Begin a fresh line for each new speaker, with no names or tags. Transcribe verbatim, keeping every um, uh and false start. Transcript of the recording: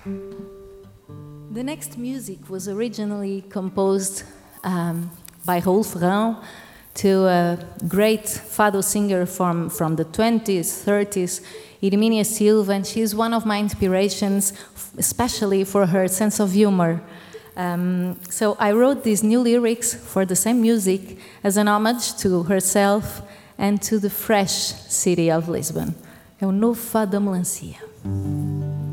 The next music was originally composed um, by Raul Ferrão to a great fado singer from, from the twenties, thirties, Irminia Silva, and she's one of my inspirations, especially for her sense of humor. Um, so I wrote these new lyrics for the same music as an homage to herself and to the fresh city of Lisbon. É o novo fado da melancia.